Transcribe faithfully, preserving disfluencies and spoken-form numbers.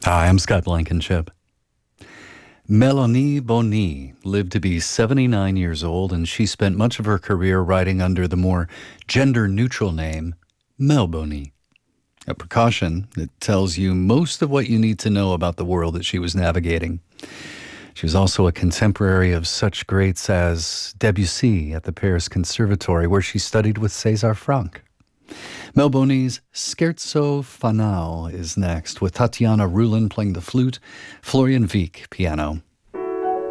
Hi, I'm Scott Blankenship. Melanie Boni lived to be seventy-nine years old, and she spent much of her career writing under the more gender-neutral name Mel Boni, a precaution that tells you most of what you need to know about the world that she was navigating. She was also a contemporary of such greats as Debussy at the Paris Conservatory, where she studied with César Franck. Mel Boni's Scherzo Fanal is next, with Tatiana Rulin playing the flute, Florian Wieck piano.